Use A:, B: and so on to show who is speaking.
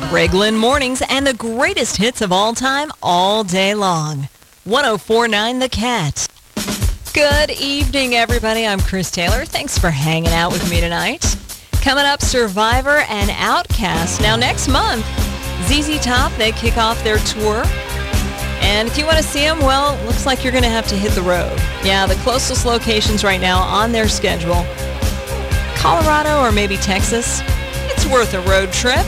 A: Reglan Mornings and the greatest hits of all time, all day long. 104.9 The Cat. Good evening, everybody. I'm Chris Taylor. Thanks for hanging out with me tonight. Coming up, Survivor and Outkast. Now, next month, ZZ Top, they kick off their tour. And if you want to see them, well, looks like you're going to have to hit the road. Yeah, the closest locations right now on their schedule, Colorado or maybe Texas. It's worth a road trip.